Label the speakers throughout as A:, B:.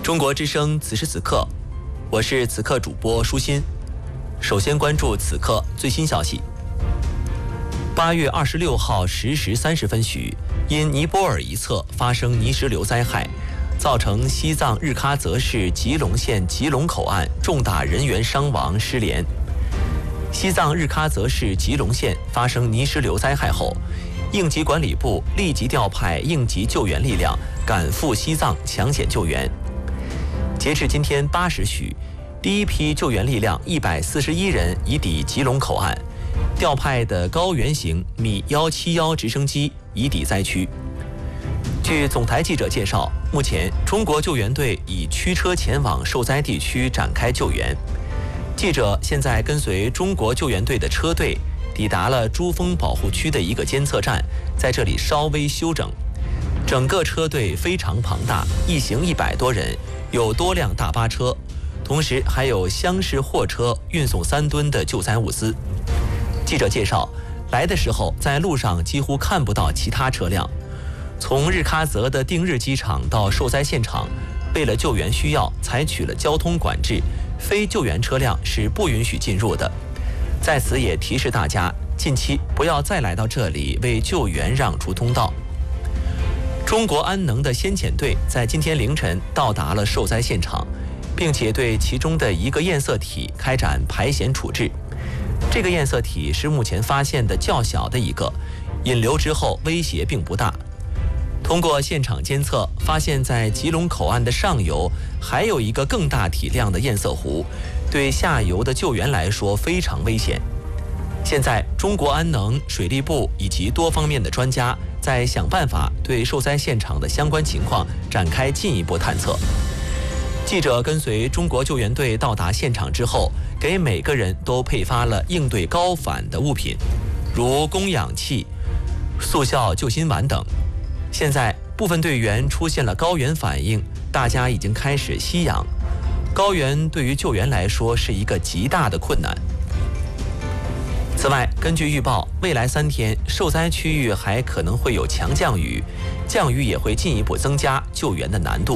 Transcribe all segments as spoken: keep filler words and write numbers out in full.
A: 中国之声此时此刻，我是此刻主播舒心。首先关注此刻最新消息。八月二十六号十时三十分许，因尼泊尔一侧发生泥石流灾害，造成西藏日喀则市吉隆县吉隆口岸重大人员伤亡失联。西藏日喀则市吉隆县发生泥石流灾害后，应急管理部立即调派应急救援力量赶赴西藏抢险救援。截至今天八时许，第一批救援力量一百四十一人已抵吉隆口岸，调派的高原型米一七一直升机已抵灾区。据总台记者介绍，目前中国救援队已驱车前往受灾地区展开救援。记者现在跟随中国救援队的车队抵达了珠峰保护区的一个监测站，在这里稍微休整。整个车队非常庞大，一行一百多人，有多辆大巴车，同时还有厢式货车运送三吨的救灾物资。记者介绍，来的时候在路上几乎看不到其他车辆。从日喀则的定日机场到受灾现场，为了救援需要，采取了交通管制，非救援车辆是不允许进入的。在此也提示大家，近期不要再来到这里为救援让出通道。中国安能的先遣队在今天凌晨到达了受灾现场，并且对其中的一个验色体开展排险处置。这个验色体是目前发现的较小的一个，引流之后威胁并不大。通过现场监测，发现在吉隆口岸的上游还有一个更大体量的验色湖，对下游的救援来说非常危险。现在中国安能、水利部以及多方面的专家在想办法对受灾现场的相关情况展开进一步探测。记者跟随中国救援队到达现场之后，给每个人都配发了应对高反的物品，如供氧气、速效救心丸等。现在部分队员出现了高原反应，大家已经开始吸氧。高原对于救援来说是一个极大的困难。此外，根据预报，未来三天受灾区域还可能会有强降雨，降雨也会进一步增加救援的难度。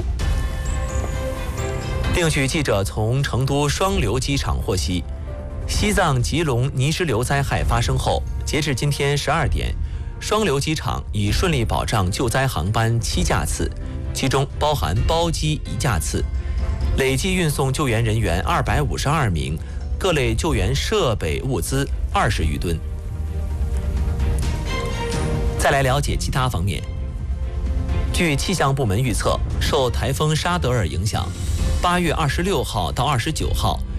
A: 另据记者从成都双流机场获悉，西藏吉隆泥石流灾害发生后，截至今天十二点，双流机场已顺利保障救灾航班七架次，其中包含包机一架次，累计运送救援人员二百五十二名，各类救援设备物资二十余吨。再来了解其他方面。据气象部门预测，受台风沙德尔影响，八月二十六号到二十九号，